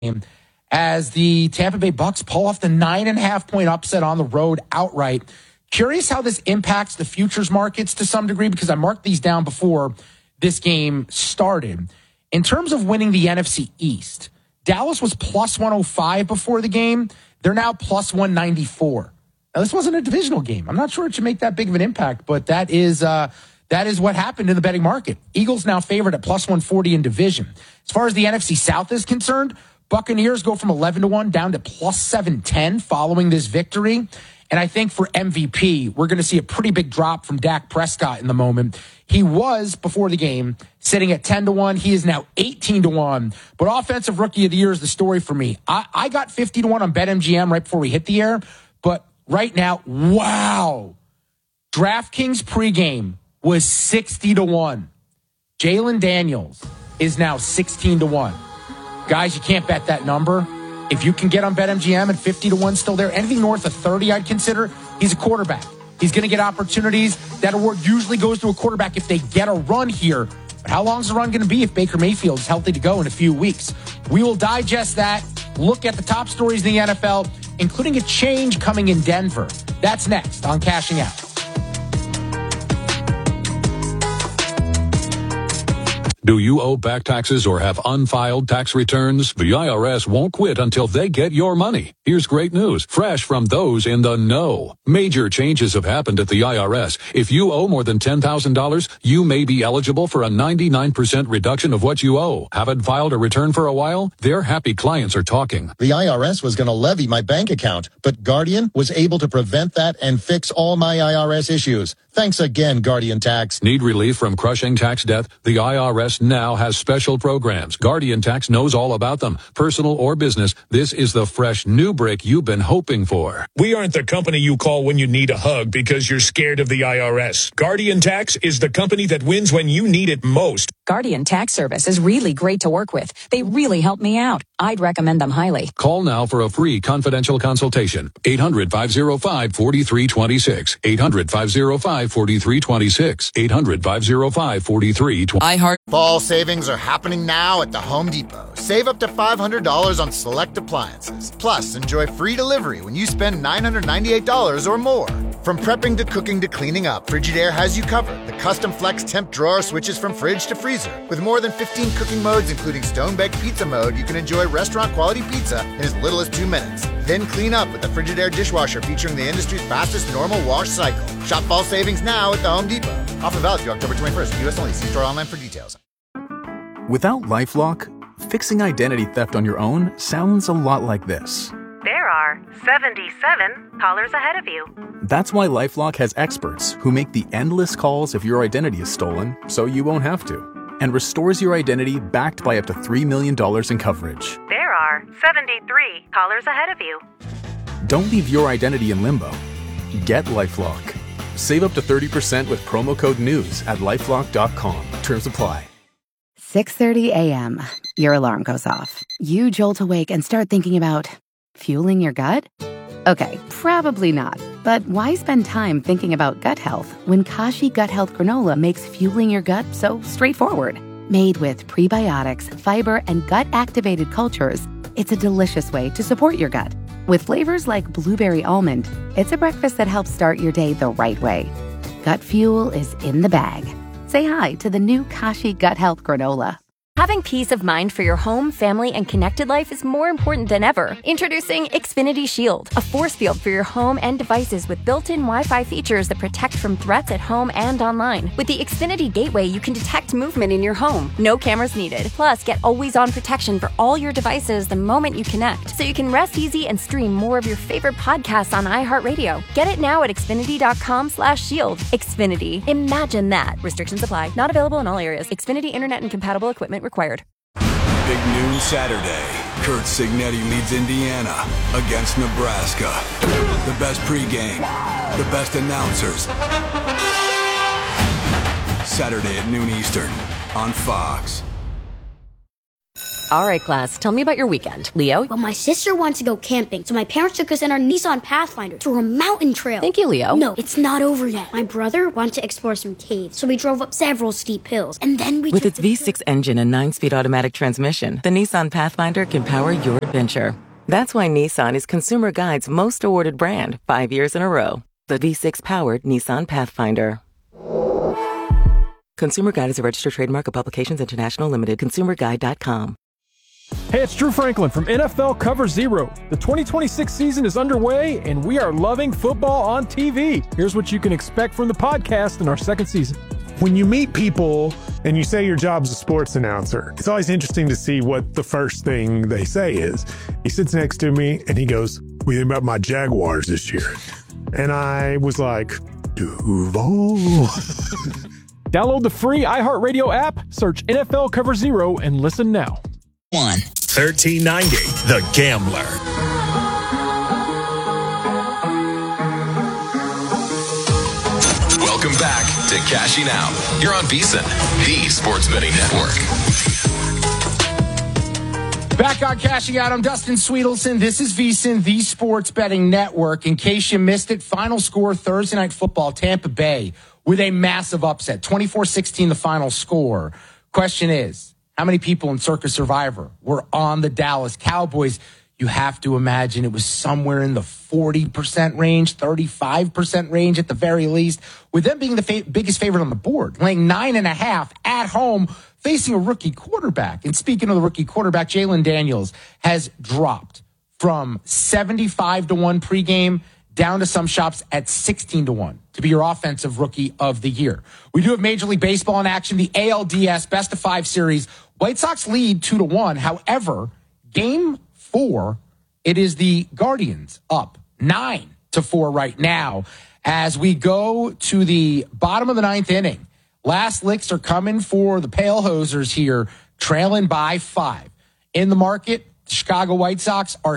as the Tampa Bay Bucks pull off the 9.5-point upset on the road outright. Curious how this impacts the futures markets to some degree, because I marked these down before this game started. In terms of winning the NFC East, Dallas was plus 105 before the game. They're now plus 194. Now, this wasn't a divisional game. I'm not sure it should make that big of an impact, but that is what happened in the betting market. Eagles now favored at plus 140 in division. As far as the NFC South is concerned, Buccaneers go from 11-1 down to plus 710 following this victory. And I think for MVP, we're going to see a pretty big drop from Dak Prescott in the moment. He was, before the game, sitting at 10-1. He is now 18-1. But Offensive Rookie of the Year is the story for me. I got 50-1 on BetMGM right before we hit the air. But right now, wow. DraftKings pregame was 60-1. Jalen Daniels is now 16-1. Guys, you can't bet that number. If you can get on BetMGM and 50-1 still there, anything north of 30, I'd consider. He's a quarterback. He's going to get opportunities. That award usually goes to a quarterback if they get a run here. But how long is the run going to be if Baker Mayfield is healthy to go in a few weeks? We will digest that, look at the top stories in the NFL, including a change coming in Denver. That's next on Cashing Out. Do you owe back taxes or have unfiled tax returns? The IRS won't quit until they get your money. Here's great news, fresh from those in the know. Major changes have happened at the IRS. If you owe more than $10,000, you may be eligible for a 99% reduction of what you owe. Haven't filed a return for a while? Their happy clients are talking. The IRS was going to levy my bank account, but Guardian was able to prevent that and fix all my IRS issues. Thanks again, Guardian Tax. Need relief from crushing tax debt? The IRS now has special programs. Guardian Tax knows all about them. Personal or business, this is the fresh new break you've been hoping for. We aren't the company you call when you need a hug because you're scared of the IRS. Guardian Tax is the company that wins when you need it most. Guardian Tax Service is really great to work with. They really help me out. I'd recommend them highly. Call now for a free confidential consultation. 800-505-4326. 800-505-4326. 800-505-4326. iHeart. Fall savings are happening now at the Home Depot. Save up to $500 on select appliances. Plus, enjoy free delivery when you spend $998 or more. From prepping to cooking to cleaning up, Frigidaire has you covered. The custom flex temp drawer switches from fridge to freezer. With more than 15 cooking modes, including stone-baked pizza mode, you can enjoy restaurant-quality pizza in as little as 2 minutes. Then clean up with the Frigidaire dishwasher featuring the industry's fastest normal wash cycle. Shop fall savings now at the Home Depot. Offer valid through October 21st. U.S. only. See store online for details. Without LifeLock, fixing identity theft on your own sounds a lot like this. There are 77 callers ahead of you. That's why LifeLock has experts who make the endless calls if your identity is stolen, so you won't have to, and restores your identity backed by up to $3 million in coverage. There are 73 callers ahead of you. Don't leave your identity in limbo. Get LifeLock. Save up to 30% with promo code NEWS at LifeLock.com. Terms apply. 6:30 a.m. Your alarm goes off. You jolt awake and start thinking about fueling your gut? Okay, probably not. But why spend time thinking about gut health when Kashi Gut Health Granola makes fueling your gut so straightforward? Made with prebiotics, fiber, and gut-activated cultures, it's a delicious way to support your gut. With flavors like blueberry almond, it's a breakfast that helps start your day the right way. Gut fuel is in the bag. Say hi to the new Kashi Gut Health Granola. Having peace of mind for your home, family, and connected life is more important than ever. Introducing Xfinity Shield, a force field for your home and devices with built-in Wi-Fi features that protect from threats at home and online. With the Xfinity Gateway, you can detect movement in your home. No cameras needed. Plus, get always-on protection for all your devices the moment you connect, so you can rest easy and stream more of your favorite podcasts on iHeartRadio. Get it now at Xfinity.com/shield. Xfinity. Imagine that. Restrictions apply. Not available in all areas. Xfinity Internet and compatible equipment required. Big noon Saturday. Kurt Signetti leads Indiana against Nebraska. The best pregame, the best announcers. Saturday at noon Eastern on Fox. All right, class, tell me about your weekend. Leo? Well, my sister wants to go camping, so my parents took us in our Nissan Pathfinder through a mountain trail. Thank you, Leo. No, it's not over yet. My brother wanted to explore some caves, so we drove up several steep hills, and then we With its V6 engine and 9-speed automatic transmission, the Nissan Pathfinder can power your adventure. That's why Nissan is Consumer Guide's most awarded brand 5 years in a row. The V6-powered Nissan Pathfinder. Consumer Guide is a registered trademark of Publications International Limited. ConsumerGuide.com. Hey, it's Drew Franklin from NFL Cover Zero. The 2026 season is underway, and we are loving football on TV. Here's what you can expect from the podcast in our second season. When you meet people and you say your job's a sports announcer, it's always interesting to see what the first thing they say is. He sits next to me and he goes, "What do you think about my Jaguars this year?" And I was like, Duval. Download the free iHeartRadio app, search NFL Cover Zero, and listen now. 1390, The Gambler. Welcome back to Cashing Out. You're on VSiN, the Sports Betting Network. Back on Cashing Out, I'm Dustin Sweetelson. This is VSiN, the Sports Betting Network. In case you missed it, final score Thursday Night Football, Tampa Bay with a massive upset, 24-16 the final score. Question is, how many people in Circa Survivor were on the Dallas Cowboys? You have to imagine it was somewhere in the 40% range, 35% range at the very least, with them being the biggest favorite on the board, laying 9.5 at home, facing a rookie quarterback. And speaking of the rookie quarterback, Jalen Daniels has dropped from 75-1 pregame down to some shops at 16-1 to be your offensive rookie of the year. We do have Major League Baseball in action, the ALDS Best of 5 series. White Sox lead 2-1. However, game 4, it is the Guardians up 9-4 right now as we go to the bottom of the 9th inning. Last licks are coming for the Pale Hosers here, trailing by 5. In the market, the Chicago White Sox are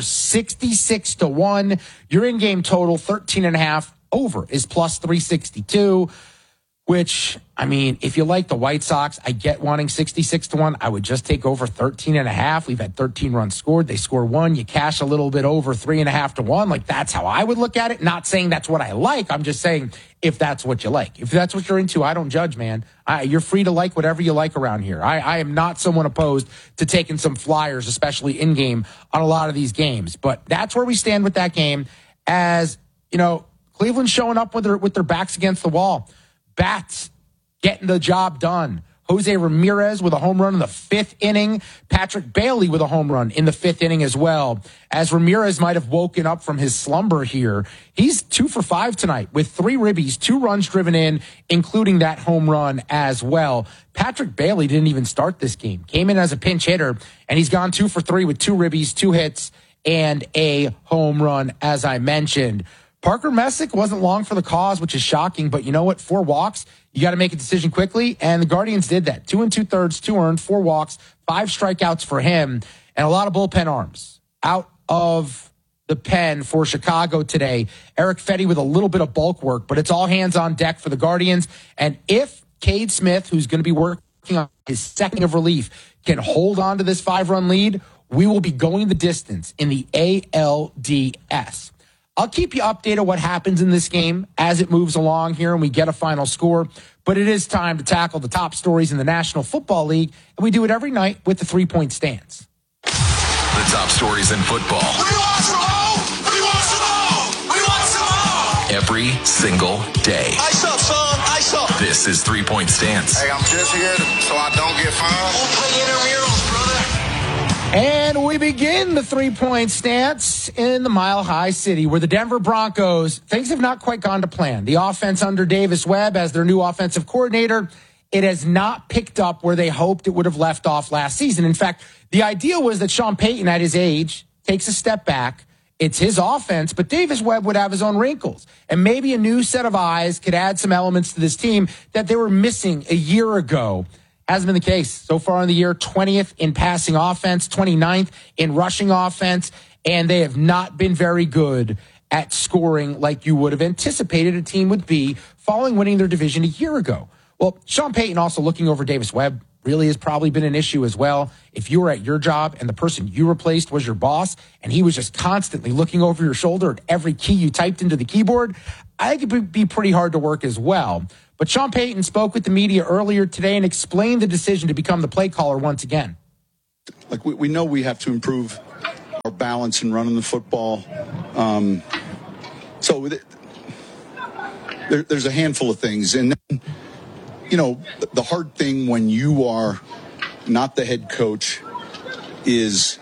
66-1. Your in-game total, 13.5. Over is plus 362, which, I mean, if you like the White Sox, I get wanting 66-1. I would just take over 13.5. We've had 13 runs scored. They score 1. You cash a little bit over 3.5-1. Like, that's how I would look at it. Not saying that's what I like. I'm just saying if that's what you like. If that's what you're into, I don't judge, man. You're free to like whatever you like around here. I am not someone opposed to taking some flyers, especially in-game, on a lot of these games. But that's where we stand with that game. As, you know, Cleveland's showing up with their backs against the wall. Bats getting the job done. Jose Ramirez with a home run in the 5th inning. Patrick Bailey with a home run in the 5th inning as well. As Ramirez might have woken up from his slumber here, he's 2 for 5 tonight with 3 ribbies, 2 runs driven in, including that home run as well. Patrick Bailey didn't even start this game. Came in as a pinch hitter, and he's gone 2 for 3 with 2 ribbies, 2 hits, and a home run, as I mentioned. Parker Messick wasn't long for the cause, which is shocking, but you know what? 4 walks. You got to make a decision quickly, and the Guardians did that. 2 2/3, 2 earned, 4 walks, 5 strikeouts for him, and a lot of bullpen arms out of the pen for Chicago today. Eric Fetty with a little bit of bulk work, but it's all hands on deck for the Guardians. And if Cade Smith, who's going to be working on his second of relief, can hold on to this 5-run lead, we will be going the distance in the ALDS. I'll keep you updated what happens in this game as it moves along here and we get a final score. But it is time to tackle the top stories in the National Football League, and we do it every night with the 3-point stance. The top stories in football. We want some more! We want some more! We want some more! Every single day. Ice up, son! Ice up! This is 3-point stance. Hey, I'm just here so I don't get fined. Don't play intramurals, brother. And we begin the 3-point stance in the Mile High City, where the Denver Broncos, things have not quite gone to plan. The offense under Davis Webb as their new offensive coordinator, it has not picked up where they hoped it would have left off last season. In fact, the idea was that Sean Payton, at his age, takes a step back. It's his offense, but Davis Webb would have his own wrinkles. And maybe a new set of eyes could add some elements to this team that they were missing a year ago. Hasn't been the case so far in the year. 20th in passing offense, 29th in rushing offense, and they have not been very good at scoring like you would have anticipated a team would be following winning their division a year ago. Well, Sean Payton also looking over Davis Webb really has probably been an issue as well. If you were at your job and the person you replaced was your boss and he was just constantly looking over your shoulder at every key you typed into the keyboard, I think it would be pretty hard to work as well. But Sean Payton spoke with the media earlier today and explained the decision to become the play caller once again. Like we know we have to improve our balance in running the football. So there's a handful of things. And then, you know, the hard thing when you are not the head coach is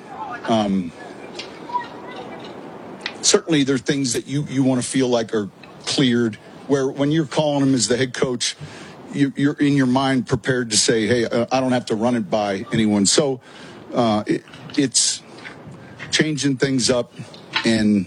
certainly there are things that you want to feel like are cleared, where when you're calling him as the head coach, you're in your mind prepared to say, hey, I don't have to run it by anyone. So it's changing things up and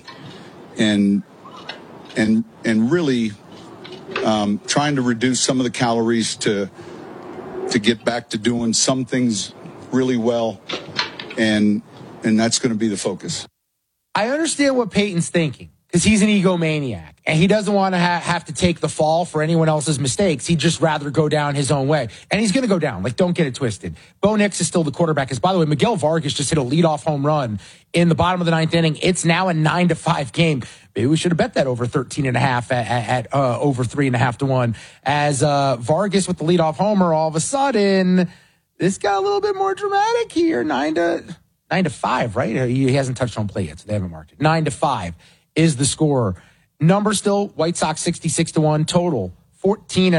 really trying to reduce some of the calories to get back to doing some things really well, and that's going to be the focus. I understand what Peyton's thinking, because he's an egomaniac, and he doesn't want to have to take the fall for anyone else's mistakes. He'd just rather go down his own way. And he's going to go down. Like, don't get it twisted. Bo Nix is still the quarterback. Because, by the way, Miguel Vargas just hit a leadoff home run in the bottom of the ninth inning. It's now a 9-5 game. Maybe we should have bet that over 13.5 at over 3.5 to 1. As Vargas with the leadoff homer, all of a sudden, this got a little bit more dramatic here. 9-5, right? He hasn't touched home plate yet, so they haven't marked it. 9-5 is the score. Number still, White Sox 66-1, total 14.5,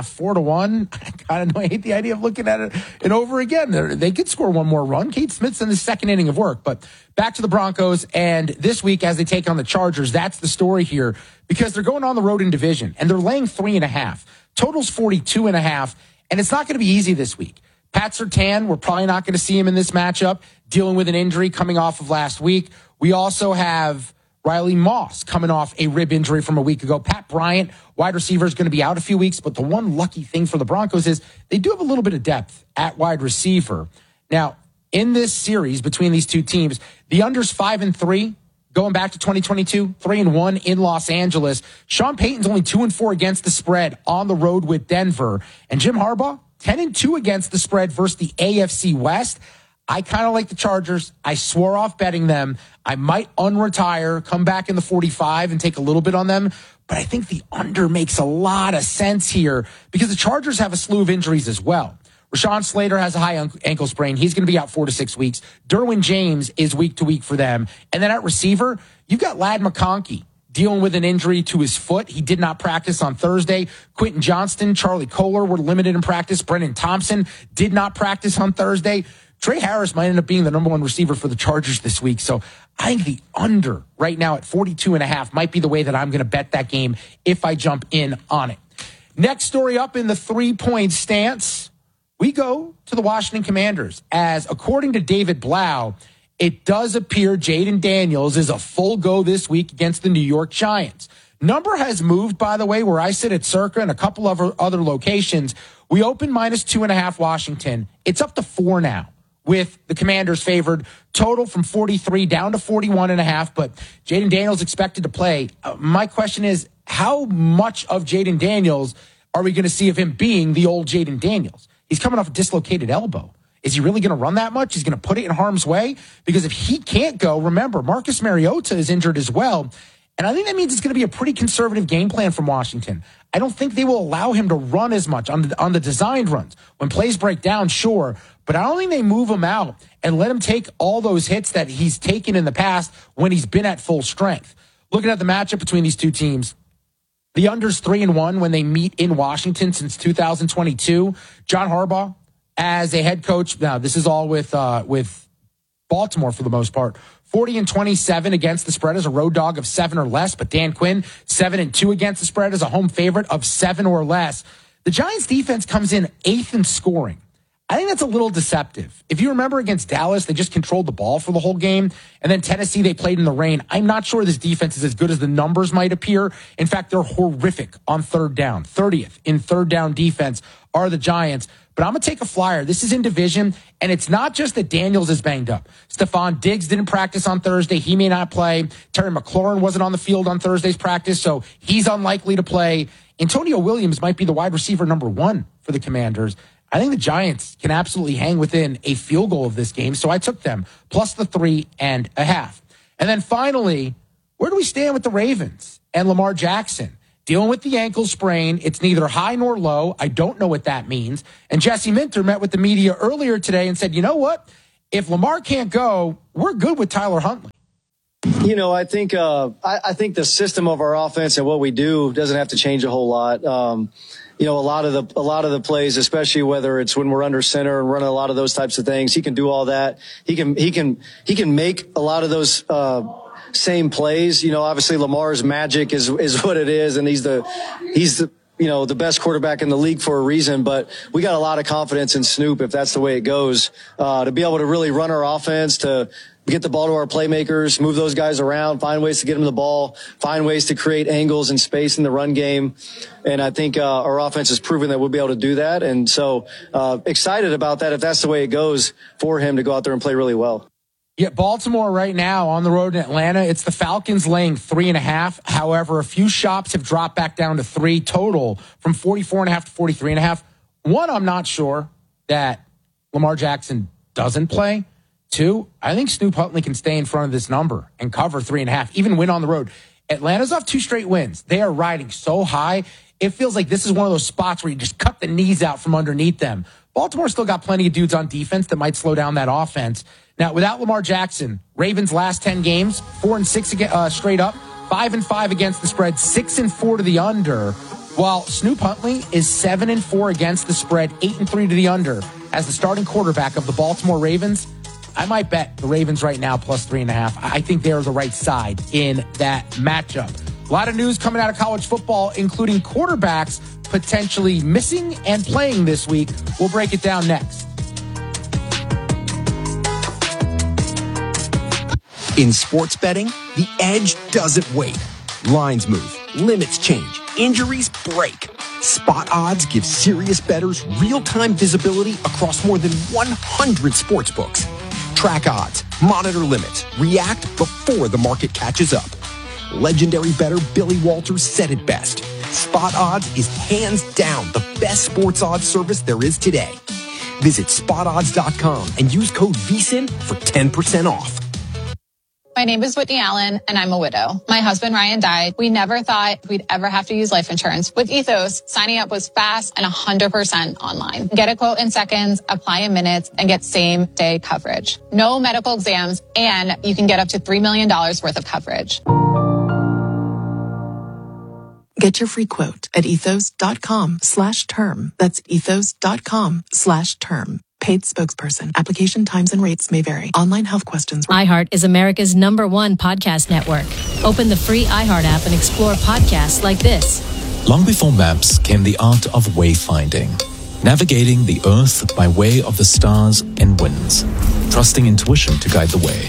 4-1. I kind of hate the idea of looking at it and over again. They could score one more run. Cade Smith's in the second inning of work. But back to the Broncos, and this week as they take on the Chargers, that's the story here, because they're going on the road in division, and they're laying 3.5. Total's 42.5, and it's not going to be easy this week. Pat Surtain, we're probably not going to see him in this matchup, dealing with an injury coming off of last week. We also have Riley Moss coming off a rib injury from a week ago. Pat Bryant, wide receiver, is going to be out a few weeks, but the one lucky thing for the Broncos is they do have a little bit of depth at wide receiver. Now, in this series between these two teams, the under's 5-3, going back to 2022, 3-1 in Los Angeles. Sean Payton's only 2-4 against the spread on the road with Denver. And Jim Harbaugh, 10-2 against the spread versus the AFC West. I kind of like the Chargers. I swore off betting them. I might unretire, come back in the 45 and take a little bit on them. But I think the under makes a lot of sense here because the Chargers have a slew of injuries as well. Rashawn Slater has a high ankle sprain. He's going to be out 4 to 6 weeks. Derwin James is week to week for them. And then at receiver, you've got Ladd McConkey dealing with an injury to his foot. He did not practice on Thursday. Quentin Johnston, Charlie Kohler were limited in practice. Brennan Thompson did not practice on Thursday. Trey Harris might end up being the number one receiver for the Chargers this week. So I think the under right now at 42.5 might be the way that I'm going to bet that game if I jump in on it. Next story up in the 3-point stance, we go to the Washington Commanders, as according to David Blau, it does appear Jaden Daniels is a full go this week against the New York Giants. Number has moved, by the way, where I sit at Circa and a couple of other locations. We opened -2.5 Washington. It's up to 4 now, with the Commanders favored. Total from 43 down to 41.5, but Jaden Daniels expected to play. My question is, how much of Jaden Daniels are we going to see of him being the old Jaden Daniels? He's coming off a dislocated elbow. Is he really going to run that much? He's going to put it in harm's way? Because if he can't go, remember, Marcus Mariota is injured as well. And I think that means it's going to be a pretty conservative game plan from Washington. I don't think they will allow him to run as much on the designed runs. When plays break down, sure. But I don't think they move him out and let him take all those hits that he's taken in the past when he's been at full strength. Looking at the matchup between these two teams, the under's 3-1 when they meet in Washington since 2022. John Harbaugh, as a head coach, now this is all with Baltimore for the most part, 40-27 against the spread as a road dog of 7 or less. But Dan Quinn, 7-2 against the spread as a home favorite of 7 or less. The Giants defense comes in 8th in scoring. I think that's a little deceptive. If you remember against Dallas, they just controlled the ball for the whole game. And then Tennessee, they played in the rain. I'm not sure this defense is as good as the numbers might appear. In fact, they're horrific on third down. 30th in third down defense are the Giants. But I'm going to take a flyer. This is in division, and it's not just that Daniels is banged up. Stephon Diggs didn't practice on Thursday. He may not play. Terry McLaurin wasn't on the field on Thursday's practice, so he's unlikely to play. Antonio Williams might be the wide receiver number 1 for the Commanders. I think the Giants can absolutely hang within a field goal of this game. So I took them plus the 3.5. And then finally, where do we stand with the Ravens and Lamar Jackson? Dealing with the ankle sprain. It's neither high nor low. I don't know what that means. And Jesse Minter met with the media earlier today and said, you know what? If Lamar can't go, we're good with Tyler Huntley. You know, I think the system of our offense and what we do doesn't have to change a whole lot. You know, a lot of the plays, especially whether it's when we're under center and running a lot of those types of things, he can do all that. He can make a lot of those same plays. You know, obviously Lamar's magic is what it is, and he's the you know, the best quarterback in the league for a reason, but we got a lot of confidence in Snoop if that's the way it goes, to be able to really run our offense, to get the ball to our playmakers, move those guys around, find ways to get them the ball, find ways to create angles and space in the run game. And I think our offense has proven that we'll be able to do that. And so excited about that if that's the way it goes for him to go out there and play really well. Yeah, Baltimore right now on the road in Atlanta. It's the Falcons laying 3.5. However, a few shops have dropped back down to 3 total from 44.5 to 43.5. One, I'm not sure that Lamar Jackson doesn't play. 2, I think Snoop Huntley can stay in front of this number and cover 3.5, even win on the road. Atlanta's off 2 straight wins. They are riding so high. It feels like this is one of those spots where you just cut the knees out from underneath them. Baltimore still got plenty of dudes on defense that might slow down that offense. Now, without Lamar Jackson, Ravens last 10 games, 4-6 straight up, 5-5 against the spread, 6-4 to the under, while Snoop Huntley is 7-4 against the spread, 8-3 to the under. As the starting quarterback of the Baltimore Ravens, I might bet the Ravens right now plus 3.5. I think they're the right side in that matchup. A lot of news coming out of college football, including quarterbacks potentially missing and playing this week. We'll break it down next. In sports betting, the edge doesn't wait. Lines move, limits change, injuries break. Spot Odds gives serious bettors real-time visibility across more than 100 sports books. Track odds, monitor limits, react before the market catches up. Legendary bettor Billy Walters said it best. Spot Odds is hands down the best sports odds service there is today. Visit spotodds.com and use code VSIN for 10% off. My name is Whitney Allen, and I'm a widow. My husband, Ryan, died. We never thought we'd ever have to use life insurance. With Ethos, signing up was fast and 100% online. Get a quote in seconds, apply in minutes, and get same-day coverage. No medical exams, and you can get up to $3 million worth of coverage. Get your free quote at ethos.com/term. That's ethos.com/term. Paid spokesperson. Application times and rates may vary. Online health questions. iHeart is America's #1 podcast network. Open the free iHeart app and explore podcasts like this. Long before maps came the art of wayfinding, navigating the earth by way of the stars and winds, trusting intuition to guide the way.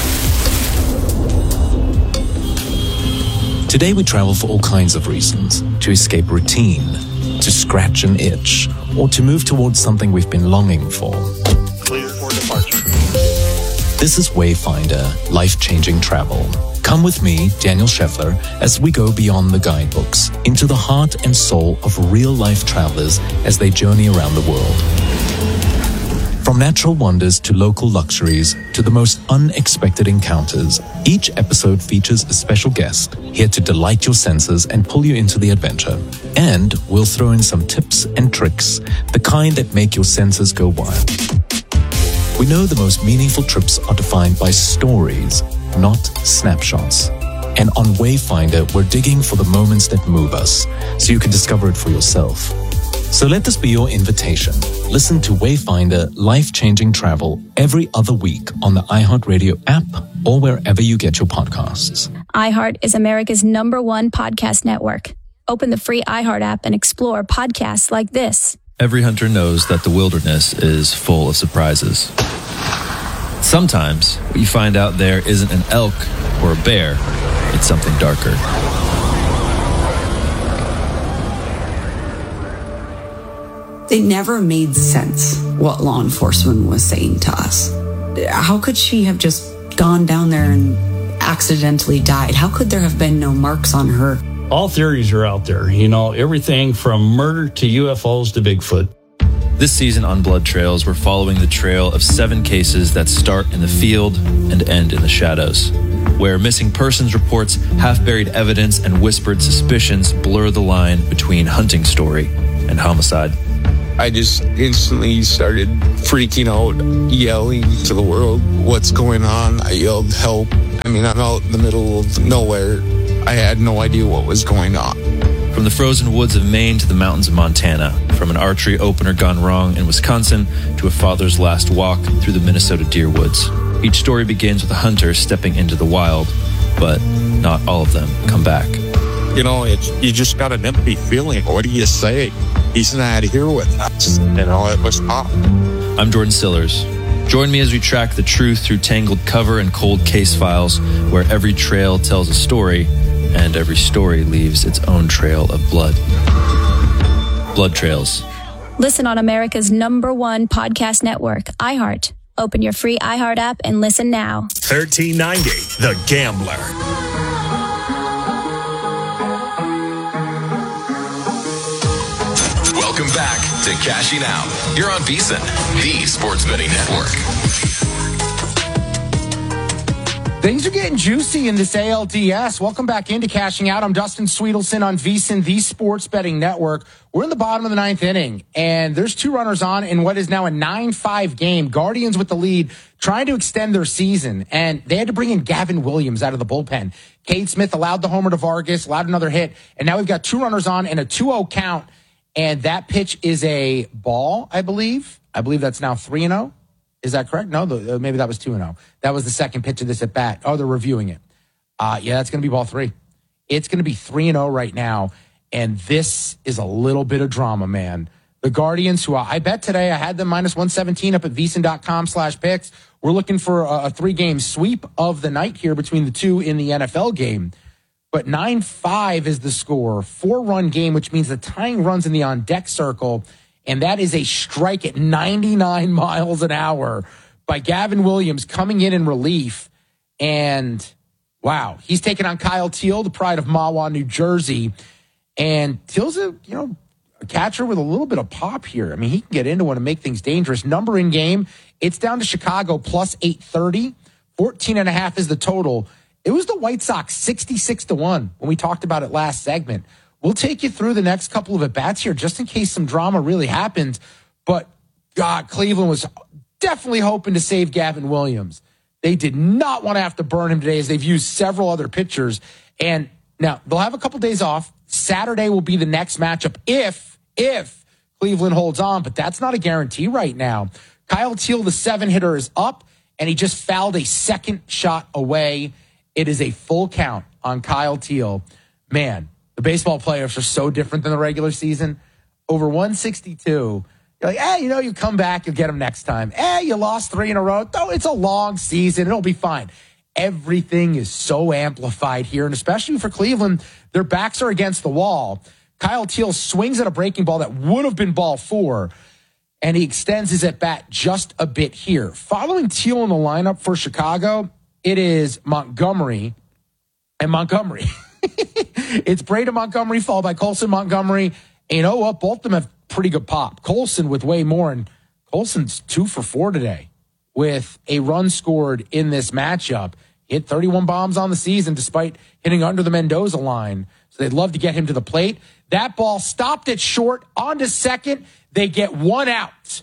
Today we travel for all kinds of reasons: to escape routine, to scratch an itch, or to move towards something we've been longing for. Clear for departure. This is Wayfinder, life-changing travel. Come with me, Daniel Scheffler, as we go beyond the guidebooks, into the heart and soul of real-life travelers as they journey around the world. From natural wonders to local luxuries to the most unexpected encounters, each episode features a special guest here to delight your senses and pull you into the adventure. And we'll throw in some tips and tricks, the kind that make your senses go wild. We know the most meaningful trips are defined by stories, not snapshots. And on Wayfinder, we're digging for the moments that move us, so you can discover it for yourself. So let this be your invitation. Listen to Wayfinder Life-Changing Travel every other week on the iHeartRadio app or wherever you get your podcasts. iHeart is America's #1 podcast network. Open the free iHeart app and explore podcasts like this. Every hunter knows that the wilderness is full of surprises. Sometimes what you find out there isn't an elk or a bear, it's something darker. It never made sense what law enforcement was saying to us. How could she have just gone down there and accidentally died? How could there have been no marks on her? All theories are out there, you know, everything from murder to UFOs to Bigfoot. This season on Blood Trails, we're following the trail of 7 cases that start in the field and end in the shadows, where missing persons reports, half-buried evidence, and whispered suspicions blur the line between hunting story and homicide. I just instantly started freaking out, yelling to the world, "What's going on?" I yelled, "Help." I mean, I'm out in the middle of nowhere. I had no idea what was going on. From the frozen woods of Maine to the mountains of Montana, from an archery opener gone wrong in Wisconsin to a father's last walk through the Minnesota deer woods. Each story begins with a hunter stepping into the wild, but not all of them come back. You know, you just got an empty feeling. What do you say? He's not here with us. You know, it was tough. I'm Jordan Sillers. Join me as we track the truth through tangled cover and cold case files, where every trail tells a story and every story leaves its own trail of blood. Blood Trails. Listen on America's #1 podcast network, iHeart. Open your free iHeart app and listen now. 1390, The Gambler. Welcome back to Cashing Out. You're on VSiN, the sports betting network. Things are getting juicy in this ALDS. Welcome back into Cashing Out. I'm Dustin Sweetelson on VSiN, the sports betting network. We're in the bottom of the 9th inning, and there's 2 runners on in what is now a 9-5 game. Guardians with the lead, trying to extend their season, and they had to bring in Gavin Williams out of the bullpen. Cade Smith allowed the homer to Vargas, allowed another hit, and now we've got 2 runners on and a 2-0 count, and that pitch is a ball, I believe. I believe that's now 3-0. Is that correct? No, maybe that was 2-0. That was the second pitch of this at bat. Oh, they're reviewing it. Yeah, that's going to be ball 3. It's going to be 3-0 right now. And this is a little bit of drama, man. The Guardians, who I bet today, I had them -117 up at VSiN.com/picks. We're looking for a 3-game sweep of the night here between the 2 in the NFL game. But 9-5 is the score. 4-run game, which means the tying runs in the on-deck circle. And that is a strike at 99 miles an hour by Gavin Williams coming in relief. And, wow, he's taking on Kyle Teel, the pride of Mahwah, New Jersey. And Teel's a catcher with a little bit of pop here. I mean, he can get into it and make things dangerous. Number in game, it's down to Chicago plus 830. 14.5 is the total. It was the White Sox 66-1 when we talked about it last segment. We'll take you through the next couple of at-bats here just in case some drama really happens. But, God, Cleveland was definitely hoping to save Gavin Williams. They did not want to have to burn him today as they've used several other pitchers. And now they'll have a couple days off. Saturday will be the next matchup if Cleveland holds on, but that's not a guarantee right now. Kyle Teel, the 7-hitter, is up, and he just fouled a second shot away. It is a full count on Kyle Teel. Man, the baseball playoffs are so different than the regular season. Over 162, you're like, you come back, you'll get them next time. You lost 3 in a row. Oh, it's a long season. It'll be fine. Everything is so amplified here, and especially for Cleveland, their backs are against the wall. Kyle Teel swings at a breaking ball that would have been ball 4, and he extends his at-bat just a bit here. Following Teel in the lineup for Chicago, it is Montgomery and Montgomery. It's Braden Montgomery followed by Colson Montgomery. And you know what? Both of them have pretty good pop. Colson with way more, and Colson's 2 for 4 today with a run scored in this matchup. Hit 31 bombs on the season despite hitting under the Mendoza line. So they'd love to get him to the plate. That ball stopped at short, on to second. They get 1 out.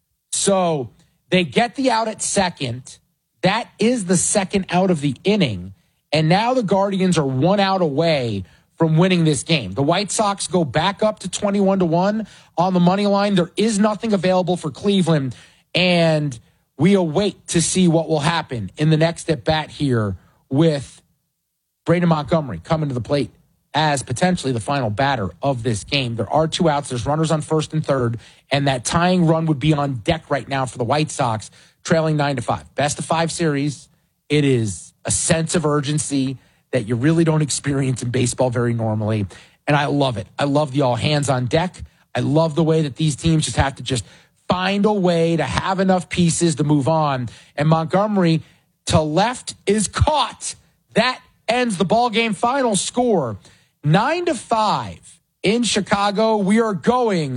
So they get the out at second. That is the second out of the inning. And now the Guardians are 1 out away from winning this game. The White Sox go back up to 21-1 on the money line. There is nothing available for Cleveland, and we await to see what will happen in the next at-bat here with Braden Montgomery coming to the plate as potentially the final batter of this game. There are 2 outs. There's runners on first and third, and that tying run would be on deck right now for the White Sox, trailing 9-5. Best of 5 series. It is a sense of urgency that you really don't experience in baseball very normally. And I love it. I love the all hands on deck. I love the way that these teams just have to just find a way to have enough pieces to move on. And Montgomery to left is caught. That ends the ball game. Final score 9-5 in Chicago. We are going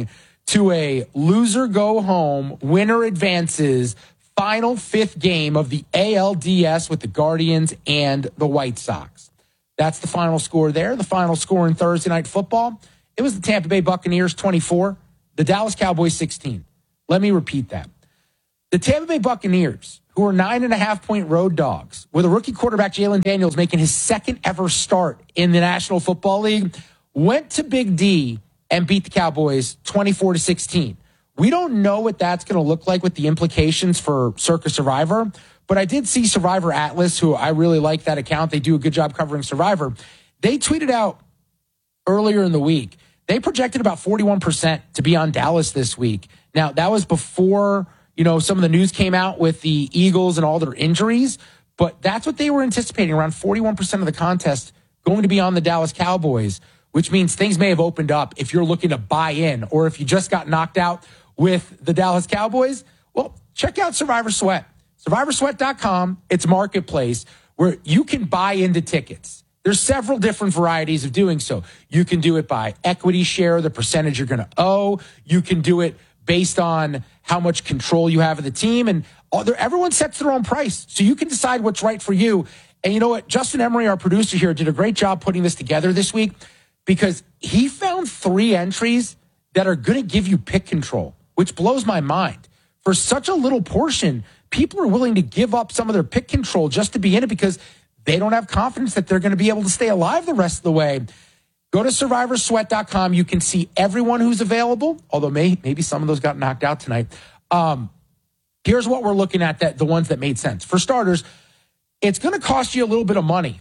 to a loser go home, winner advances, final fifth game of the ALDS with the Guardians and the White Sox. That's the final score there. The final score in Thursday Night Football, it was the Tampa Bay Buccaneers 24, the Dallas Cowboys 16. Let me repeat that. The Tampa Bay Buccaneers, who are 9.5-point road dogs, with a rookie quarterback, Jalen Daniels, making his second ever start in the National Football League, went to Big D and beat the Cowboys 24-16. We don't know what that's going to look like with the implications for Circa Survivor, but I did see Survivor Atlas, who I really like that account. They do a good job covering Survivor. They tweeted out earlier in the week, they projected about 41% to be on Dallas this week. Now, that was before, some of the news came out with the Eagles and all their injuries, but that's what they were anticipating, around 41% of the contest going to be on the Dallas Cowboys, which means things may have opened up if you're looking to buy in, or if you just got knocked out with the Dallas Cowboys. Well, check out Survivor Sweat. SurvivorSweat.com, it's a marketplace where you can buy into tickets. There's several different varieties of doing so. You can do it by equity share, the percentage you're going to owe. You can do it based on how much control you have of the team. And everyone sets their own price, so you can decide what's right for you. And you know what? Justin Emery, our producer here, did a great job putting this together this week, because he found 3 entries that are going to give you pick control, which blows my mind. For such a little portion, people are willing to give up some of their pick control just to be in it because they don't have confidence that they're going to be able to stay alive the rest of the way. Go to SurvivorSweat.com. You can see everyone who's available, although maybe some of those got knocked out tonight. Here's what we're looking at, the ones that made sense. For starters, it's going to cost you a little bit of money,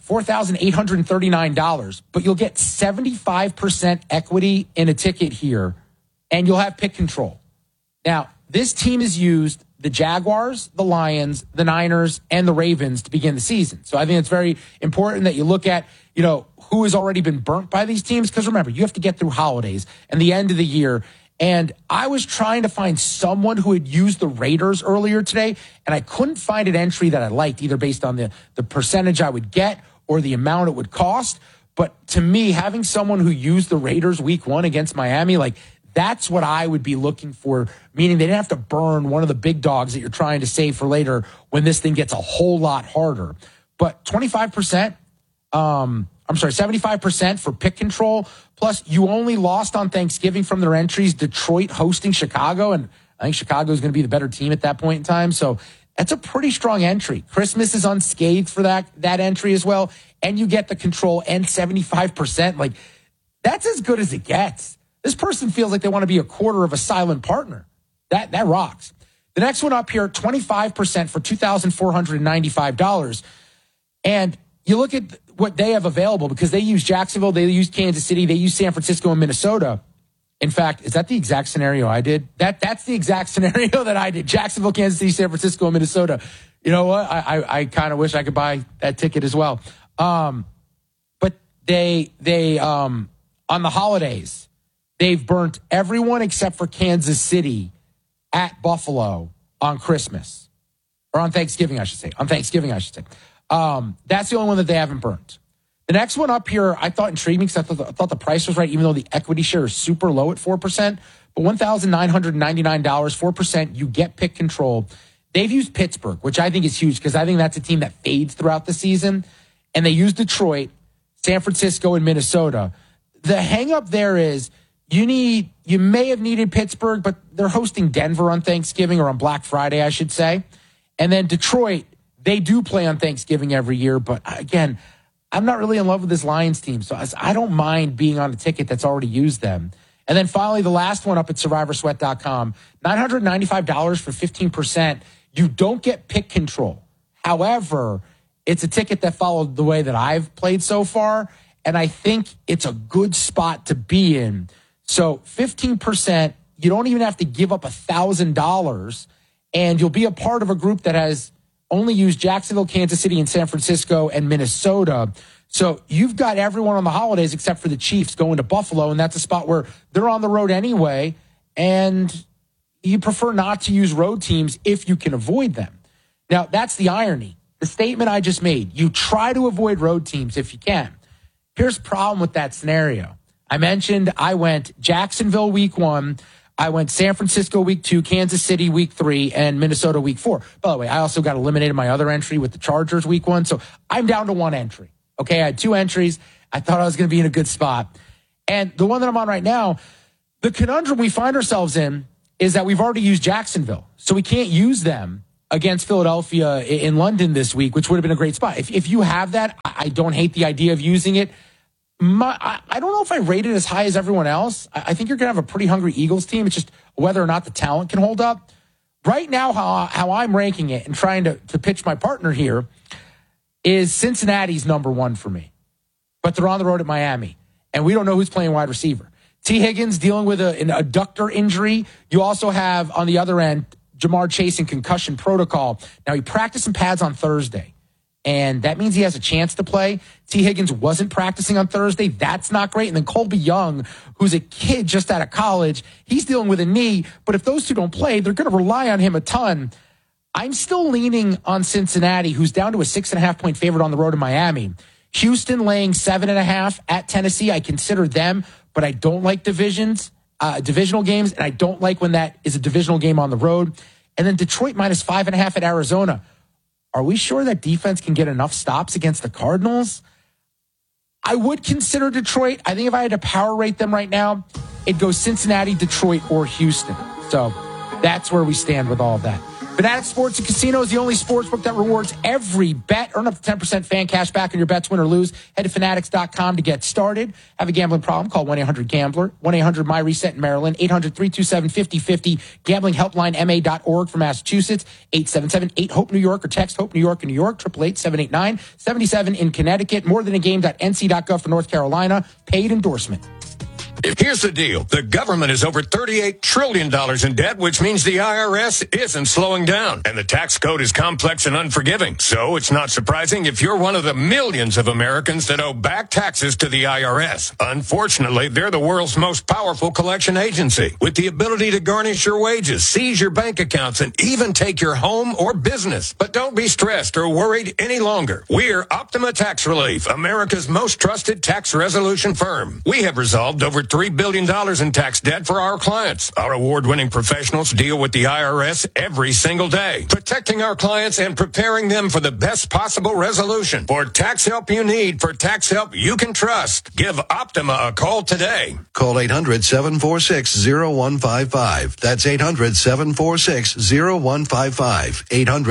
$4,839, but you'll get 75% equity in a ticket here, and you'll have pick control. Now, this team has used the Jaguars, the Lions, the Niners, and the Ravens to begin the season. So I think it's very important that you look at, who has already been burnt by these teams, because remember, you have to get through holidays and the end of the year. And I was trying to find someone who had used the Raiders earlier today, and I couldn't find an entry that I liked, either based on the percentage I would get or the amount it would cost. But to me, having someone who used the Raiders week 1 against Miami, that's what I would be looking for, meaning they didn't have to burn one of the big dogs that you're trying to save for later when this thing gets a whole lot harder. But 75% for pick control. Plus, you only lost on Thanksgiving from their entries, Detroit hosting Chicago, and I think Chicago is going to be the better team at that point in time. So that's a pretty strong entry. Christmas is unscathed for that entry as well, and you get the control and 75%. That's as good as it gets. This person feels like they want to be a quarter of a silent partner. That rocks. The next one up here, 25% for $2,495. And you look at what they have available, because they use Jacksonville, they use Kansas City, they use San Francisco and Minnesota. In fact, is that the exact scenario I did? That's the exact scenario that I did. Jacksonville, Kansas City, San Francisco, and Minnesota. You know what? I kind of wish I could buy that ticket as well. But they on the holidays, they've burnt everyone except for Kansas City at Buffalo on Christmas. Or on Thanksgiving, I should say. That's the only one that they haven't burnt. The next one up here, I thought intrigued me because I thought the price was right, even though the equity share is super low at 4%. But $1,999, 4%, you get pick control. They've used Pittsburgh, which I think is huge because I think that's a team that fades throughout the season. And they use Detroit, San Francisco, and Minnesota. The hang up there is you may have needed Pittsburgh, but they're hosting Denver on Thanksgiving, or on Black Friday, I should say. And then Detroit, they do play on Thanksgiving every year. But again, I'm not really in love with this Lions team, so I don't mind being on a ticket that's already used them. And then finally, the last one up at SurvivorSweat.com, $995 for 15%. You don't get pick control. However, it's a ticket that followed the way that I've played so far, and I think it's a good spot to be in. So 15%, you don't even have to give up $1,000, and you'll be a part of a group that has only used Jacksonville, Kansas City, and San Francisco, and Minnesota. So you've got everyone on the holidays except for the Chiefs going to Buffalo, and that's a spot where they're on the road anyway, and you prefer not to use road teams if you can avoid them. Now, that's the irony. The statement I just made, you try to avoid road teams if you can. Here's the problem with that scenario. I mentioned I went Jacksonville week 1. I went San Francisco week 2, Kansas City week 3, and Minnesota week 4. By the way, I also got eliminated my other entry with the Chargers week 1. So I'm down to 1 entry. Okay, I had 2 entries. I thought I was going to be in a good spot. And the one that I'm on right now, the conundrum we find ourselves in is that we've already used Jacksonville. So we can't use them against Philadelphia in London this week, which would have been a great spot. If you have that, I don't hate the idea of using it. I don't know if I rate it as high as everyone else. I think you're going to have a pretty hungry Eagles team. It's just whether or not the talent can hold up. Right now, how I'm ranking it and trying to pitch my partner here is Cincinnati's number 1 for me. But they're on the road at Miami, and we don't know who's playing wide receiver. T. Higgins dealing with an adductor injury. You also have, on the other end, Jamar Chase in concussion protocol. Now, he practiced in pads on Thursday. And that means he has a chance to play. T. Higgins wasn't practicing on Thursday. That's not great. And then Colby Young, who's a kid just out of college, he's dealing with a knee. But if those two don't play, they're going to rely on him a ton. I'm still leaning on Cincinnati, who's down to a 6.5-point favorite on the road in Miami. Houston laying 7.5 at Tennessee. I consider them, but I don't like divisional games. And I don't like when that is a divisional game on the road. And then Detroit minus 5.5 at Arizona. Are we sure that defense can get enough stops against the Cardinals? I would consider Detroit. I think if I had to power rate them right now, it'd go Cincinnati, Detroit, or Houston. So that's where we stand with all of that. Fanatics Sports and Casino is the only sportsbook that rewards every bet. Earn up to 10% fan cash back on your bets, win or lose. Head to fanatics.com to get started. Have a gambling problem? Call 1-800-GAMBLER. 1-800-MY-RESET in Maryland. 800-327-5050. GamblingHelplineMA.org for Massachusetts. 877-8-HOPE New York or text HOPE New York in New York. 888-789-77 in Connecticut. Morethanagame.nc.gov for North Carolina. Paid endorsement. Here's the deal. The government is over $38 trillion in debt, which means the IRS isn't slowing down. And the tax code is complex and unforgiving. So it's not surprising if you're one of the millions of Americans that owe back taxes to the IRS. Unfortunately, they're the world's most powerful collection agency, with the ability to garnish your wages, seize your bank accounts, and even take your home or business. But don't be stressed or worried any longer. We're Optima Tax Relief, America's most trusted tax resolution firm. We have resolved over $3 billion in tax debt for our clients. Our award-winning professionals deal with the IRS every single day, protecting our clients and preparing them for the best possible resolution. For tax help you need, for tax help you can trust, give Optima a call today. Call 800-746-0155. That's 800-746-0155.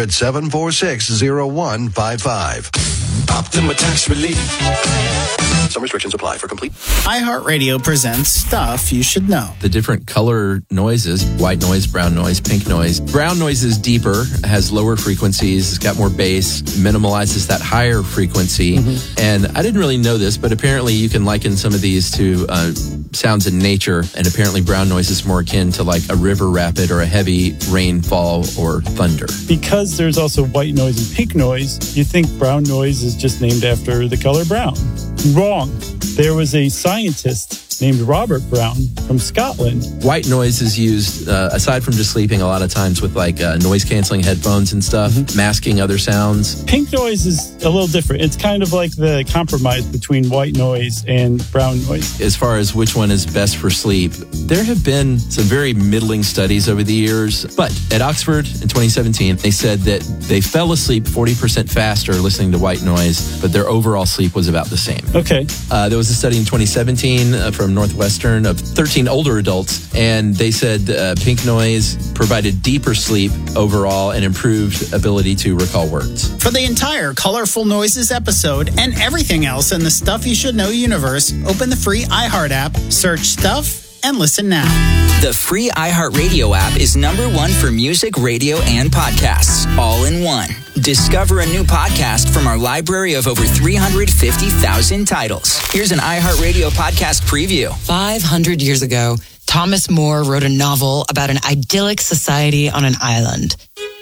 800-746-0155. Optima Tax Relief. Some restrictions apply. For complete. iHeartRadio presents Stuff You Should Know. The different color noises, white noise, brown noise, pink noise. Brown noise is deeper, has lower frequencies, it's got more bass, minimalizes that higher frequency. Mm-hmm. And I didn't really know this, but apparently you can liken some of these to sounds in nature. And apparently brown noise is more akin to like a river rapid or a heavy rainfall or thunder. Because there's also white noise and pink noise, you think brown noise is just named after the color brown. Wrong. There was a scientist named Robert Brown from Scotland. White noise is used, aside from just sleeping, a lot of times with like noise-canceling headphones and stuff, masking other sounds. Pink noise is a little different. It's kind of like the compromise between white noise and brown noise. As far as which one is best for sleep, there have been some very middling studies over the years. But at Oxford in 2017, they said that they fell asleep 40% faster listening to white noise, but their overall sleep was about the same. Okay. There was a study in 2017 from Northwestern of 13 older adults, and they said pink noise provided deeper sleep overall and improved ability to recall words. For the entire Colorful Noises episode and everything else in the Stuff You Should Know universe, open the free iHeart app, search Stuff, and listen now. The free iHeartRadio app is #1 for music, radio, and podcasts, all in one. Discover a new podcast from our library of over 350,000 titles. Here's an iHeartRadio podcast preview. 500 years ago, Thomas More wrote a novel about an idyllic society on an island.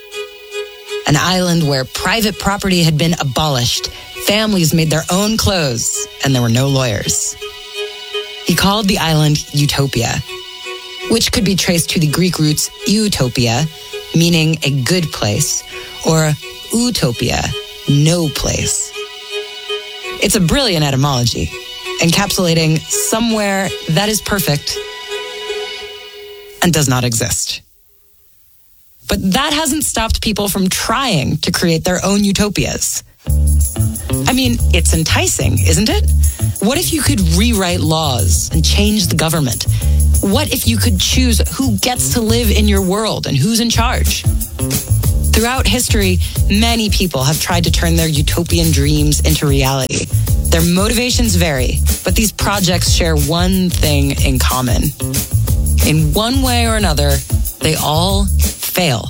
An island where private property had been abolished, families made their own clothes, and there were no lawyers. He called the island Utopia, which could be traced to the Greek roots utopia, meaning a good place, or utopia, no place. It's a brilliant etymology, encapsulating somewhere that is perfect and does not exist. But that hasn't stopped people from trying to create their own utopias. I mean, it's enticing, isn't it? What if you could rewrite laws and change the government? What if you could choose who gets to live in your world and who's in charge? Throughout history, many people have tried to turn their utopian dreams into reality. Their motivations vary, but these projects share one thing in common. In one way or another, they all fail.